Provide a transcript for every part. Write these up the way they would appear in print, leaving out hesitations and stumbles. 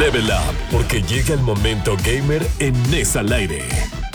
Level Up, porque llega el momento gamer en NES al aire.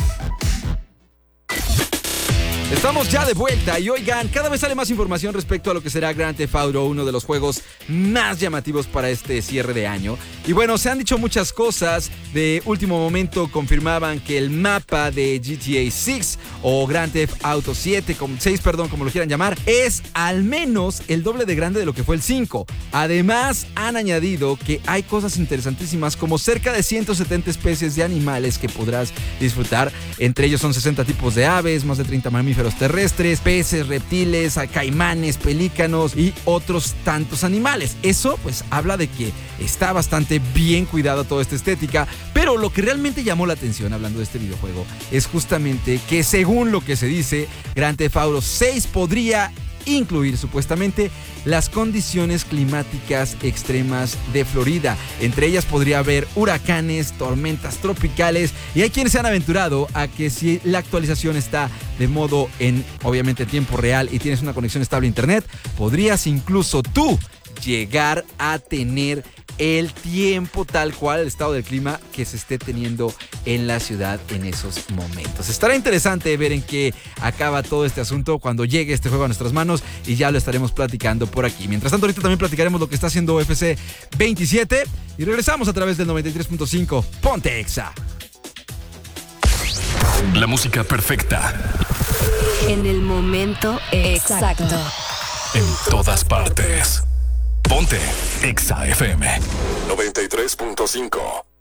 Estamos ya de vuelta y oigan, cada vez sale más información respecto a lo que será Grand Theft Auto, uno de los juegos más llamativos para este cierre de año. Y bueno, se han dicho muchas cosas. De último momento confirmaban que el mapa de GTA 6 o Grand Theft Auto 6, como lo quieran llamar, es al menos el doble de grande de lo que fue el 5. Además, han añadido que hay cosas interesantísimas como cerca de 170 especies de animales que podrás disfrutar. Entre ellos son 60 tipos de aves, más de 30 mamíferos terrestres, peces, reptiles, caimanes, pelícanos y otros tantos animales. Eso pues habla de que está bastante bien cuidada toda esta estética, pero lo que realmente llamó la atención hablando de este videojuego es justamente que, según lo que se dice, Grand Theft Auto 6 podría incluir supuestamente las condiciones climáticas extremas de Florida. Entre ellas podría haber huracanes, tormentas tropicales, y hay quienes se han aventurado a que si la actualización está de modo en, obviamente, tiempo real y tienes una conexión estable a internet, podrías incluso tú llegar a tener el tiempo tal cual, el estado del clima que se esté teniendo en la ciudad en esos momentos. Estará interesante ver en qué acaba todo este asunto cuando llegue este juego a nuestras manos, y ya lo estaremos platicando por aquí. Mientras tanto, ahorita también platicaremos lo que está haciendo UFC 27 y regresamos a través del 93.5 Ponte Exa. La música perfecta. En el momento exacto. En todas partes. Ponte Exa FM 93.5.